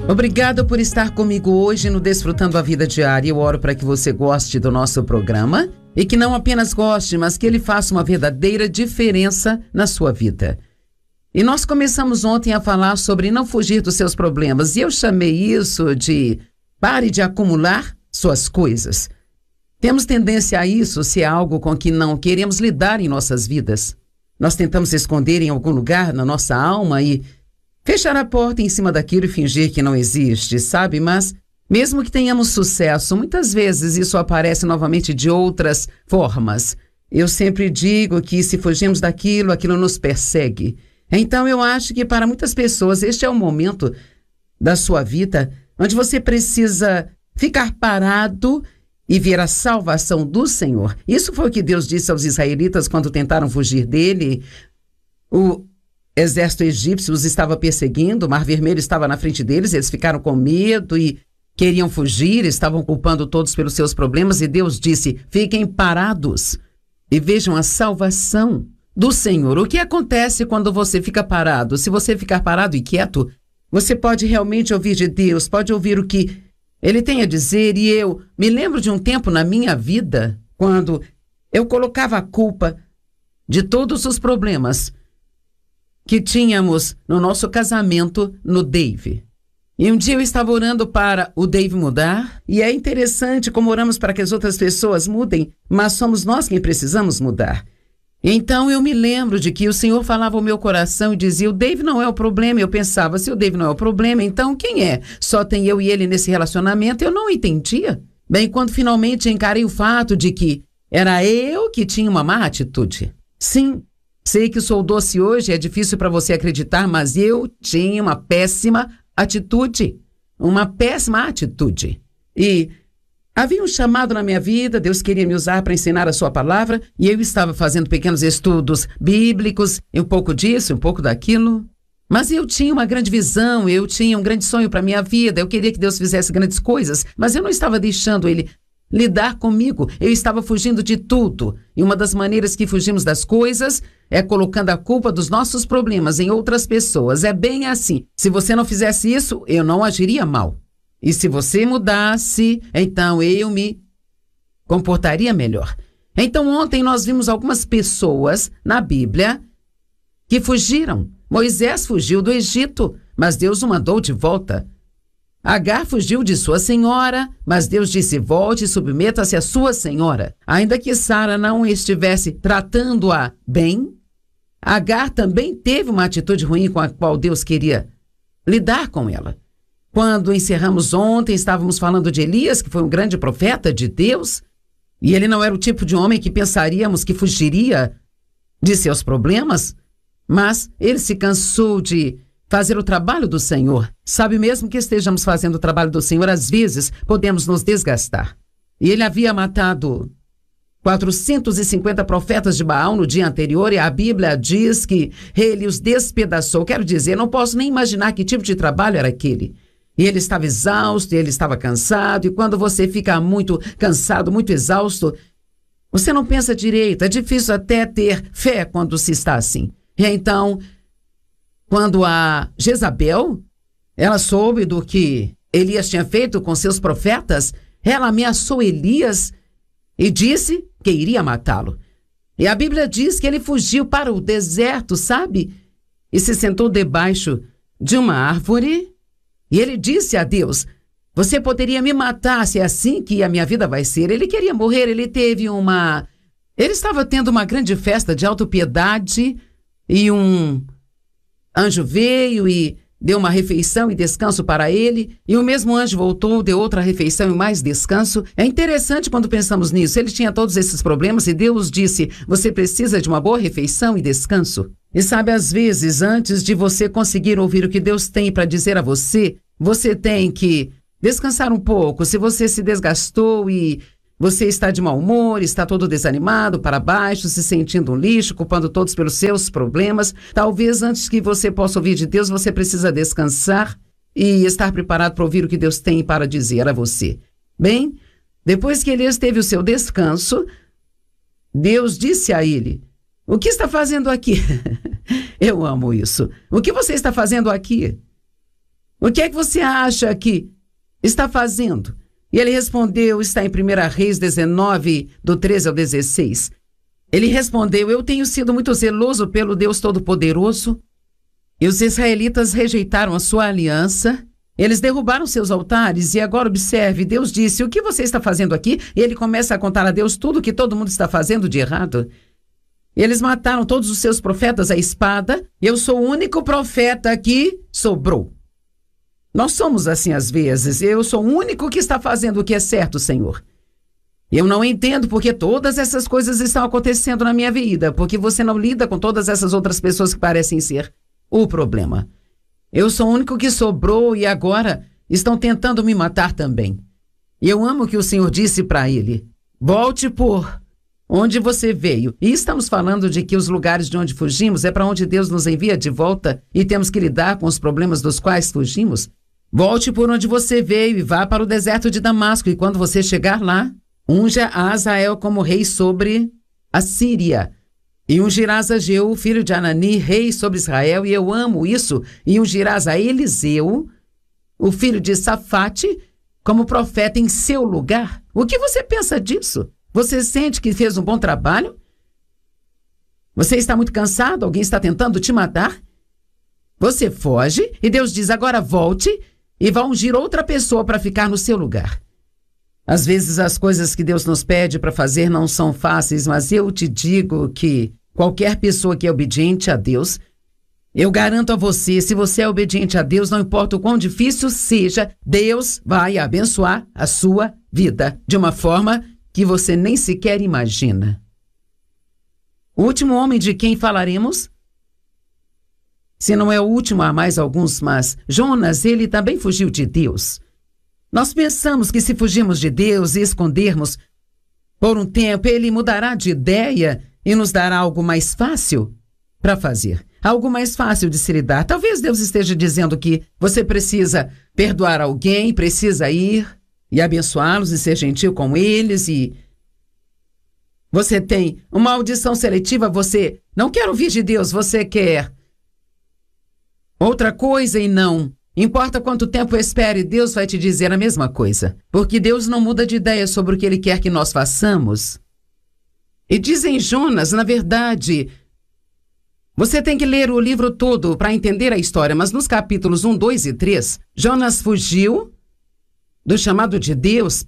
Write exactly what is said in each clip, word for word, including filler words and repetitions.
Obrigado por estar comigo hoje no Desfrutando a Vida Diária. Eu oro para que você goste do nosso programa e que não apenas goste, mas que ele faça uma verdadeira diferença na sua vida. E nós começamos ontem a falar sobre não fugir dos seus problemas, e eu chamei isso de pare de acumular suas coisas. Temos tendência a isso se é algo com que não queremos lidar em nossas vidas. Nós tentamos esconder em algum lugar na nossa alma e fechar a porta em cima daquilo e fingir que não existe, sabe? Mas, mesmo que tenhamos sucesso, muitas vezes isso aparece novamente de outras formas. Eu sempre digo que se fugirmos daquilo, aquilo nos persegue. Então, eu acho que para muitas pessoas este é o momento da sua vida onde você precisa ficar parado e ver a salvação do Senhor. Isso foi o que Deus disse aos israelitas quando tentaram fugir dele. O exército egípcio os estava perseguindo, o Mar Vermelho estava na frente deles, eles ficaram com medo e queriam fugir, estavam culpando todos pelos seus problemas, e Deus disse: fiquem parados e vejam a salvação do Senhor. O que acontece quando você fica parado? Se você ficar parado e quieto, você pode realmente ouvir de Deus, pode ouvir o que Ele tem a dizer. E eu me lembro de um tempo na minha vida, quando eu colocava a culpa de todos os problemas que tínhamos no nosso casamento no Dave. E um dia eu estava orando para o Dave mudar, e é interessante como oramos para que as outras pessoas mudem, mas somos nós quem precisamos mudar. Então eu me lembro de que o Senhor falava ao meu coração e dizia: o Dave não é o problema. Eu pensava, se o Dave não é o problema, então quem é? Só tem eu e ele nesse relacionamento? Eu não entendia. Bem, quando finalmente encarei o fato de que era eu que tinha uma má atitude. Sim, sei que sou doce hoje, é difícil para você acreditar, mas eu tinha uma péssima atitude. Uma péssima atitude. E havia um chamado na minha vida, Deus queria me usar para ensinar a sua palavra, e eu estava fazendo pequenos estudos bíblicos, um pouco disso, um pouco daquilo. Mas eu tinha uma grande visão, eu tinha um grande sonho para a minha vida, eu queria que Deus fizesse grandes coisas, mas eu não estava deixando Ele lidar comigo, eu estava fugindo de tudo. E uma das maneiras que fugimos das coisas é colocando a culpa dos nossos problemas em outras pessoas. É bem assim. Se você não fizesse isso, eu não agiria mal. E se você mudasse, então eu me comportaria melhor. Então ontem nós vimos algumas pessoas na Bíblia que fugiram. Moisés fugiu do Egito, mas Deus o mandou de volta. Agar fugiu de sua senhora, mas Deus disse: volte e submeta-se à sua senhora. Ainda que Sara não estivesse tratando-a bem, Agar também teve uma atitude ruim com a qual Deus queria lidar com ela. Quando encerramos ontem, estávamos falando de Elias, que foi um grande profeta de Deus, e ele não era o tipo de homem que pensaríamos que fugiria de seus problemas, mas ele se cansou de fazer o trabalho do Senhor. Sabe, mesmo que estejamos fazendo o trabalho do Senhor, às vezes podemos nos desgastar. E ele havia matado quatrocentos e cinquenta profetas de Baal no dia anterior, e a Bíblia diz que ele os despedaçou. Quero dizer, não posso nem imaginar que tipo de trabalho era aquele. E ele estava exausto, e ele estava cansado, e quando você fica muito cansado, muito exausto, você não pensa direito. É difícil até ter fé quando se está assim. E então, quando a Jezabel, ela soube do que Elias tinha feito com seus profetas, ela ameaçou Elias e disse que iria matá-lo. E a Bíblia diz que ele fugiu para o deserto, sabe? E se sentou debaixo de uma árvore, e ele disse a Deus: você poderia me matar, se é assim que a minha vida vai ser. Ele queria morrer, ele teve uma... Ele estava tendo uma grande festa de autopiedade, e um anjo veio e deu uma refeição e descanso para ele, e o mesmo anjo voltou, deu outra refeição e mais descanso. É interessante quando pensamos nisso. Ele tinha todos esses problemas e Deus disse: você precisa de uma boa refeição e descanso. E sabe, às vezes, antes de você conseguir ouvir o que Deus tem para dizer a você, você tem que descansar um pouco. Se você se desgastou e você está de mau humor, está todo desanimado, para baixo, se sentindo um lixo, culpando todos pelos seus problemas, talvez antes que você possa ouvir de Deus, você precisa descansar e estar preparado para ouvir o que Deus tem para dizer a você. Bem, depois que Elias teve o seu descanso, Deus disse a ele: o que está fazendo aqui? Eu amo isso. O que você está fazendo aqui? O que é que você acha que está fazendo? E ele respondeu, está em primeira Reis dezenove, do treze ao dezesseis. Ele respondeu, eu tenho sido muito zeloso pelo Deus Todo-Poderoso. E os israelitas rejeitaram a sua aliança. Eles derrubaram seus altares e agora observe, Deus disse, o que você está fazendo aqui? E ele começa a contar a Deus tudo que todo mundo está fazendo de errado. Eles mataram todos os seus profetas à espada. Eu sou o único profeta que sobrou. Nós somos assim às vezes. Eu sou o único que está fazendo o que é certo, Senhor. Eu não entendo porque todas essas coisas estão acontecendo na minha vida, porque você não lida com todas essas outras pessoas que parecem ser o problema. Eu sou o único que sobrou e agora estão tentando me matar também. E eu amo o que o Senhor disse para ele. Volte por onde você veio. E estamos falando de que os lugares de onde fugimos é para onde Deus nos envia de volta e temos que lidar com os problemas dos quais fugimos. Volte por onde você veio e vá para o deserto de Damasco. E quando você chegar lá, unja a Azael como rei sobre a Síria. E ungirás a Jeú, filho de Anani, rei sobre Israel, e eu amo isso, e ungirás a Eliseu, o filho de Safate, como profeta em seu lugar. O que você pensa disso? Você sente que fez um bom trabalho? Você está muito cansado? Alguém está tentando te matar? Você foge, e Deus diz, agora volte, e vá ungir outra pessoa para ficar no seu lugar. Às vezes as coisas que Deus nos pede para fazer não são fáceis, mas eu te digo que qualquer pessoa que é obediente a Deus, eu garanto a você, se você é obediente a Deus, não importa o quão difícil seja, Deus vai abençoar a sua vida de uma forma que você nem sequer imagina. O último homem de quem falaremos? Se não é o último, há mais alguns, mas Jonas, ele também fugiu de Deus. Nós pensamos que se fugirmos de Deus e escondermos por um tempo, Ele mudará de ideia e nos dará algo mais fácil para fazer. Algo mais fácil de se lidar. Talvez Deus esteja dizendo que você precisa perdoar alguém, precisa ir e abençoá-los e ser gentil com eles e você tem uma audição seletiva, você não quer ouvir de Deus, você quer outra coisa e não. Importa quanto tempo espere, Deus vai te dizer a mesma coisa. Porque Deus não muda de ideia sobre o que Ele quer que nós façamos. E dizem Jonas, na verdade, você tem que ler o livro todo para entender a história, mas nos capítulos um, dois e três, Jonas fugiu do chamado de Deus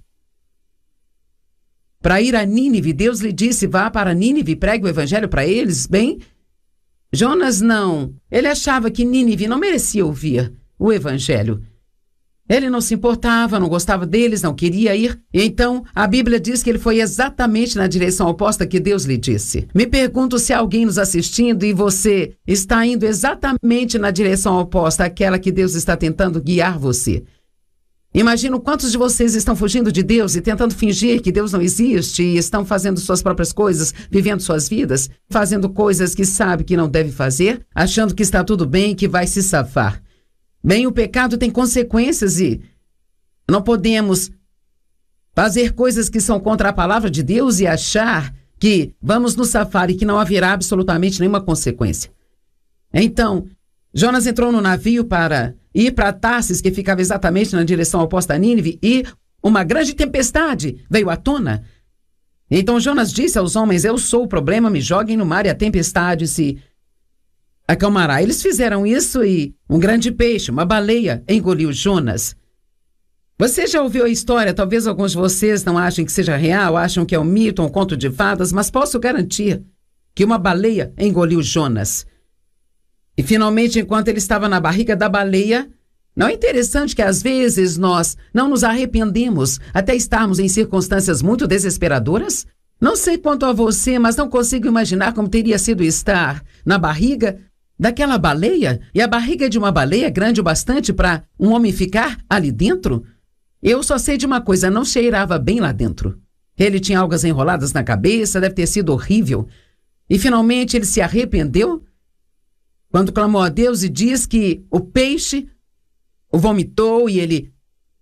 para ir a Nínive. Deus lhe disse, vá para Nínive e pregue o evangelho para eles. Bem, Jonas não. Ele achava que Nínive não merecia ouvir o evangelho. Ele não se importava, não gostava deles, não queria ir. Então, a Bíblia diz que ele foi exatamente na direção oposta que Deus lhe disse. Me pergunto se há alguém nos assistindo e você está indo exatamente na direção oposta àquela que Deus está tentando guiar você. Imagino quantos de vocês estão fugindo de Deus e tentando fingir que Deus não existe e estão fazendo suas próprias coisas, vivendo suas vidas, fazendo coisas que sabe que não deve fazer, achando que está tudo bem e que vai se safar. Bem, o pecado tem consequências e não podemos fazer coisas que são contra a palavra de Deus e achar que vamos nos safar e que não haverá absolutamente nenhuma consequência. Então, Jonas entrou no navio para ir para Tarsis, que ficava exatamente na direção oposta a Nínive, e uma grande tempestade veio à tona. Então Jonas disse aos homens, eu sou o problema, me joguem no mar e a tempestade se acalmará. Eles fizeram isso e um grande peixe, uma baleia, engoliu Jonas. Você já ouviu a história? Talvez alguns de vocês não achem que seja real, acham que é um mito, um conto de fadas, mas posso garantir que uma baleia engoliu Jonas. E finalmente, enquanto ele estava na barriga da baleia, não é interessante que às vezes nós não nos arrependemos até estarmos em circunstâncias muito desesperadoras? Não sei quanto a você, mas não consigo imaginar como teria sido estar na barriga daquela baleia, e a barriga de uma baleia é grande o bastante para um homem ficar ali dentro? Eu só sei de uma coisa, não cheirava bem lá dentro. Ele tinha algas enroladas na cabeça, deve ter sido horrível. E finalmente ele se arrependeu quando clamou a Deus e diz que o peixe o vomitou e ele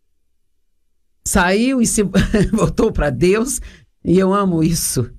saiu e se voltou para Deus, e eu amo isso.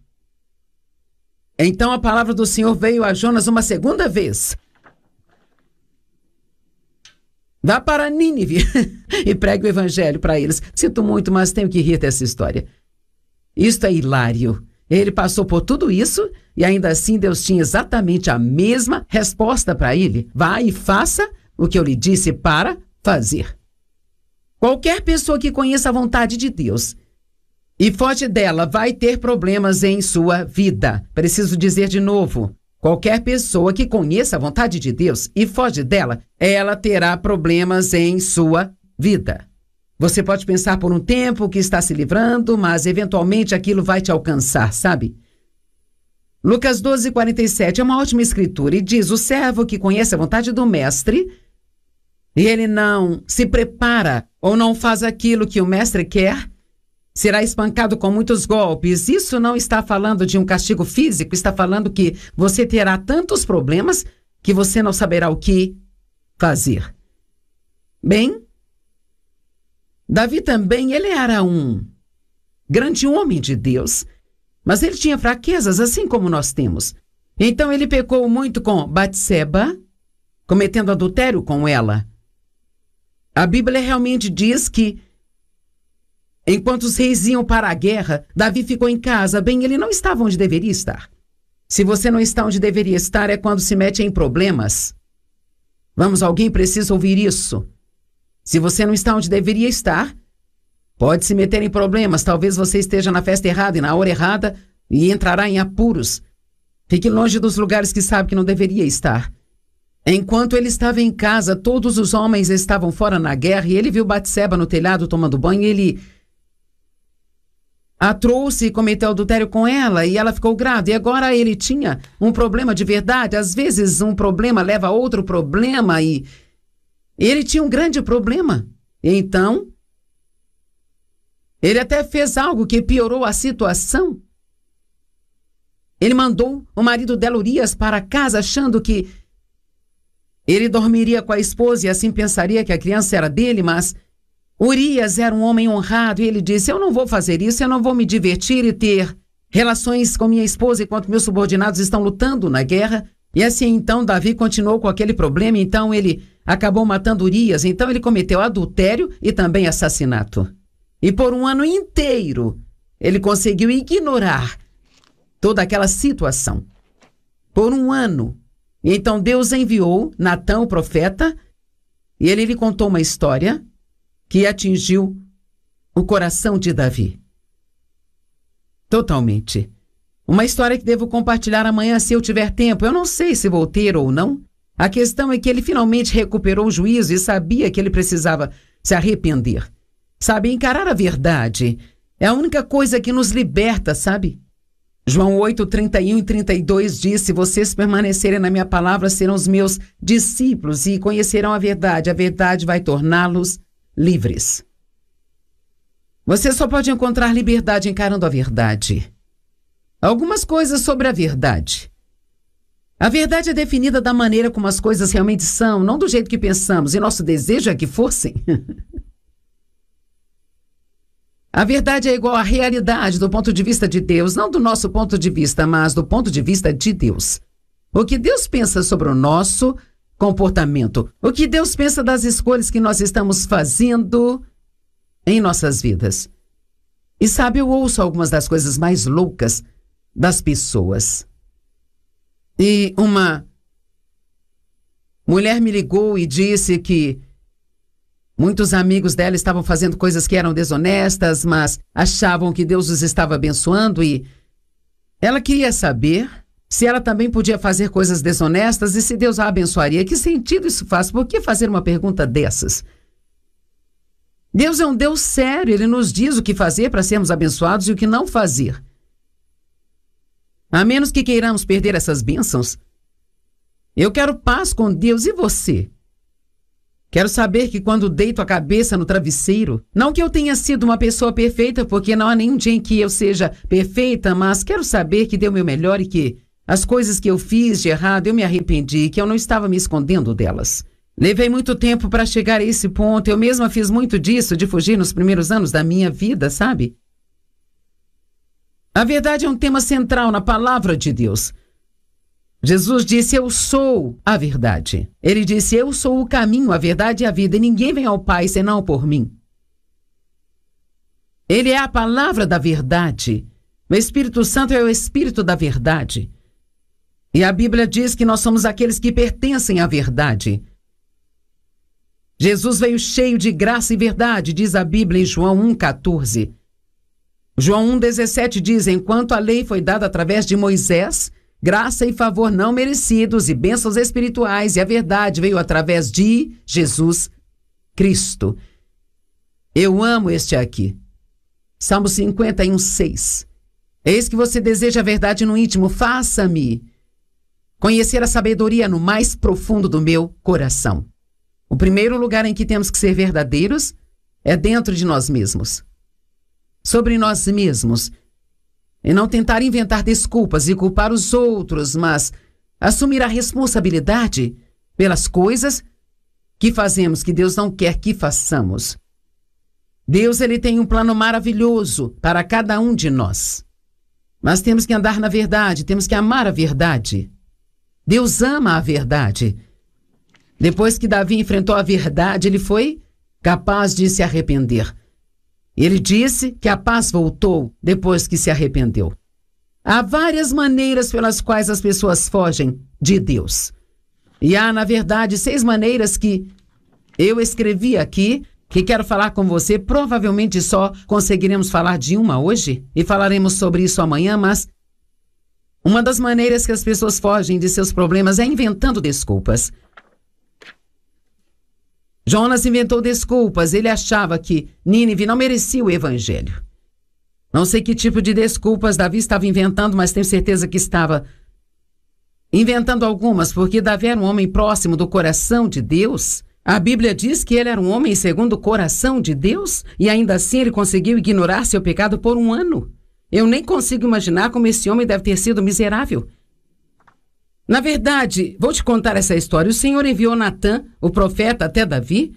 Então a palavra do Senhor veio a Jonas uma segunda vez. Vá para Nínive e pregue o evangelho para eles. Sinto muito, mas tenho que rir dessa história. Isto é hilário. Ele passou por tudo isso e ainda assim Deus tinha exatamente a mesma resposta para ele. Vá e faça o que eu lhe disse para fazer. Qualquer pessoa que conheça a vontade de Deus e foge dela vai ter problemas em sua vida. Preciso dizer de novo. Qualquer pessoa que conheça a vontade de Deus e foge dela, ela terá problemas em sua vida. Você pode pensar por um tempo que está se livrando, mas eventualmente aquilo vai te alcançar, sabe? Lucas doze, quarenta e sete é uma ótima escritura e diz: o servo que conhece a vontade do mestre e ele não se prepara ou não faz aquilo que o mestre quer, será espancado com muitos golpes. Isso não está falando de um castigo físico, está falando que você terá tantos problemas que você não saberá o que fazer. Bem, Davi também, ele era um grande homem de Deus, mas ele tinha fraquezas assim como nós temos. Então ele pecou muito com Batseba, cometendo adultério com ela. A Bíblia realmente diz que enquanto os reis iam para a guerra, Davi ficou em casa. Bem, ele não estava onde deveria estar. Se você não está onde deveria estar, é quando se mete em problemas. Vamos, alguém precisa ouvir isso. Se você não está onde deveria estar, pode se meter em problemas. Talvez você esteja na festa errada e na hora errada e entrará em apuros. Fique longe dos lugares que sabe que não deveria estar. Enquanto ele estava em casa, todos os homens estavam fora na guerra e ele viu Batseba no telhado tomando banho e ele a trouxe e cometeu adultério com ela e ela ficou grávida. E agora ele tinha um problema de verdade. Às vezes um problema leva a outro problema e ele tinha um grande problema. Então, ele até fez algo que piorou a situação. Ele mandou o marido dela, Urias, para casa achando que ele dormiria com a esposa e assim pensaria que a criança era dele, mas Urias era um homem honrado e ele disse: eu não vou fazer isso, eu não vou me divertir e ter relações com minha esposa enquanto meus subordinados estão lutando na guerra. E assim então Davi continuou com aquele problema, então ele acabou matando Urias, então ele cometeu adultério e também assassinato. E por um ano inteiro ele conseguiu ignorar toda aquela situação. Por um ano. E então Deus enviou Natã, o profeta, e ele lhe contou uma história que atingiu o coração de Davi. Totalmente. Uma história que devo compartilhar amanhã se eu tiver tempo. Eu não sei se vou ter ou não. A questão é que ele finalmente recuperou o juízo e sabia que ele precisava se arrepender. Sabe, encarar a verdade é a única coisa que nos liberta, sabe? João oito, trinta e um e trinta e dois diz: se vocês permanecerem na minha palavra, serão os meus discípulos e conhecerão a verdade. A verdade vai torná-los livres. Você só pode encontrar liberdade encarando a verdade. Algumas coisas sobre a verdade. A verdade é definida da maneira como as coisas realmente são, não do jeito que pensamos, e nosso desejo é que fossem. A verdade é igual à realidade do ponto de vista de Deus, não do nosso ponto de vista, mas do ponto de vista de Deus. O que Deus pensa sobre o nosso comportamento, o que Deus pensa das escolhas que nós estamos fazendo em nossas vidas. E sabe, eu ouço algumas das coisas mais loucas das pessoas. E uma mulher me ligou e disse que muitos amigos dela estavam fazendo coisas que eram desonestas, mas achavam que Deus os estava abençoando e ela queria saber se ela também podia fazer coisas desonestas e se Deus a abençoaria. Que sentido isso faz? Por que fazer uma pergunta dessas? Deus é um Deus sério, Ele nos diz o que fazer para sermos abençoados e o que não fazer. A menos que queiramos perder essas bênçãos. Eu quero paz com Deus, e você? Quero saber que quando deito a cabeça no travesseiro, não que eu tenha sido uma pessoa perfeita, porque não há nenhum dia em que eu seja perfeita, mas quero saber que dei o meu melhor e que as coisas que eu fiz de errado eu me arrependi, que eu não estava me escondendo delas. Levei muito tempo para chegar a esse ponto, eu mesma fiz muito disso, de fugir nos primeiros anos da minha vida, sabe? A verdade é um tema central na palavra de Deus. Jesus disse: eu sou a verdade. Ele disse: eu sou o caminho, a verdade e a vida, e ninguém vem ao Pai senão por mim. Ele é a palavra da verdade. O Espírito Santo é o Espírito da verdade. E a Bíblia diz que nós somos aqueles que pertencem à verdade. Jesus veio cheio de graça e verdade, diz a Bíblia em João um, quatorze. João um, dezessete diz: enquanto a lei foi dada através de Moisés, graça e favor não merecidos e bênçãos espirituais, e a verdade veio através de Jesus Cristo. Eu amo este aqui. Salmo cinquenta e um, seis. Eis que você deseja a verdade no íntimo, faça-me conhecer a sabedoria no mais profundo do meu coração. O primeiro lugar em que temos que ser verdadeiros é dentro de nós mesmos. Sobre nós mesmos. E não tentar inventar desculpas e culpar os outros, mas assumir a responsabilidade pelas coisas que fazemos que Deus não quer que façamos. Deus, ele tem um plano maravilhoso para cada um de nós. Mas temos que andar na verdade, temos que amar a verdade. Deus ama a verdade. Depois que Davi enfrentou a verdade, ele foi capaz de se arrepender. Ele disse que a paz voltou depois que se arrependeu. Há várias maneiras pelas quais as pessoas fogem de Deus. E há, na verdade, seis maneiras que eu escrevi aqui, que quero falar com você. Provavelmente só conseguiremos falar de uma hoje e falaremos sobre isso amanhã, mas uma das maneiras que as pessoas fogem de seus problemas é inventando desculpas. Jonas inventou desculpas. Ele achava que Nínive não merecia o evangelho. Não sei que tipo de desculpas Davi estava inventando, mas tenho certeza que estava inventando algumas, porque Davi era um homem próximo do coração de Deus. A Bíblia diz que ele era um homem segundo o coração de Deus, e ainda assim ele conseguiu ignorar seu pecado por um ano. Eu nem consigo imaginar como esse homem deve ter sido miserável. Na verdade, vou te contar essa história. O Senhor enviou Natã, o profeta, até Davi.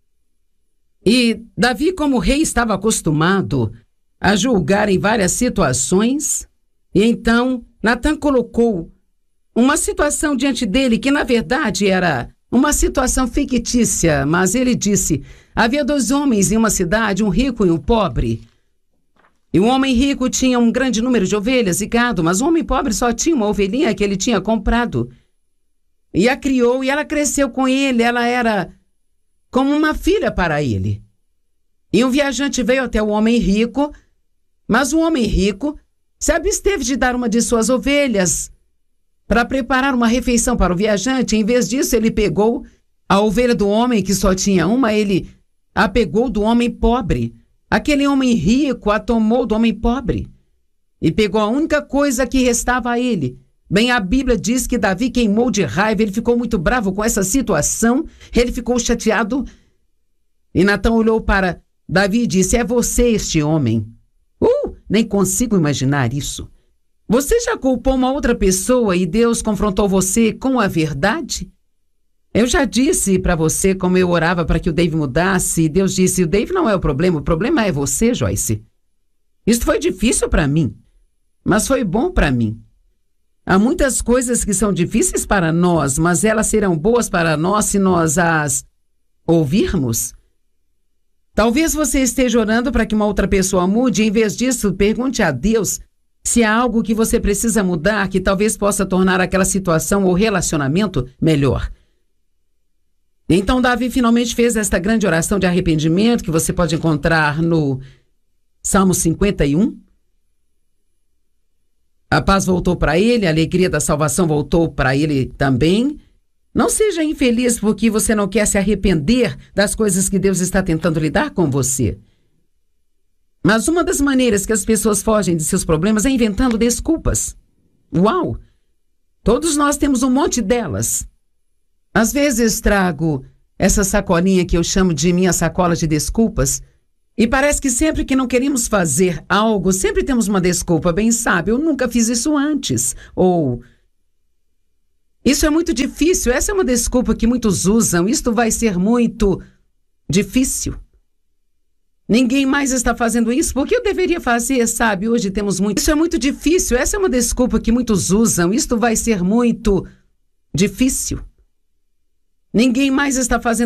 E Davi, como rei, estava acostumado a julgar em várias situações. E então, Natã colocou uma situação diante dele que, na verdade, era uma situação fictícia. Mas ele disse: havia dois homens em uma cidade, um rico e um pobre. E o homem rico tinha um grande número de ovelhas e gado, mas o homem pobre só tinha uma ovelhinha que ele tinha comprado. E a criou, e ela cresceu com ele, ela era como uma filha para ele. E um viajante veio até o homem rico, mas o homem rico se absteve de dar uma de suas ovelhas para preparar uma refeição para o viajante. Em vez disso, ele pegou a ovelha do homem que só tinha uma, ele a pegou do homem pobre. Aquele homem rico a tomou do homem pobre e pegou a única coisa que restava a ele. Bem, a Bíblia diz que Davi queimou de raiva, ele ficou muito bravo com essa situação, ele ficou chateado. E Natã olhou para Davi e disse: é você este homem? Uh, nem consigo imaginar isso. Você já culpou uma outra pessoa e Deus confrontou você com a verdade? Eu já disse para você como eu orava para que o Dave mudasse, e Deus disse: o Dave não é o problema, o problema é você, Joyce. Isso foi difícil para mim, mas foi bom para mim. Há muitas coisas que são difíceis para nós, mas elas serão boas para nós se nós as ouvirmos. Talvez você esteja orando para que uma outra pessoa mude, e em vez disso, pergunte a Deus se há algo que você precisa mudar que talvez possa tornar aquela situação ou relacionamento melhor. Então Davi finalmente fez esta grande oração de arrependimento que você pode encontrar no Salmo cinquenta e um. A paz voltou para ele, a alegria da salvação voltou para ele também. Não seja infeliz porque você não quer se arrepender das coisas que Deus está tentando lidar com você. Mas uma das maneiras que as pessoas fogem de seus problemas é inventando desculpas. Uau! Todos nós temos um monte delas. Às vezes trago essa sacolinha que eu chamo de minha sacola de desculpas, e parece que sempre que não queremos fazer algo, sempre temos uma desculpa. Bem, sabe, eu nunca fiz isso antes. Ou, isso é muito difícil. Essa é uma desculpa que muitos usam. Isto vai ser muito difícil. Ninguém mais está fazendo isso, porque eu deveria fazer, sabe? Hoje temos muito... Isso é muito difícil, essa é uma desculpa que muitos usam. Isto vai ser muito difícil. Ninguém mais está fazendo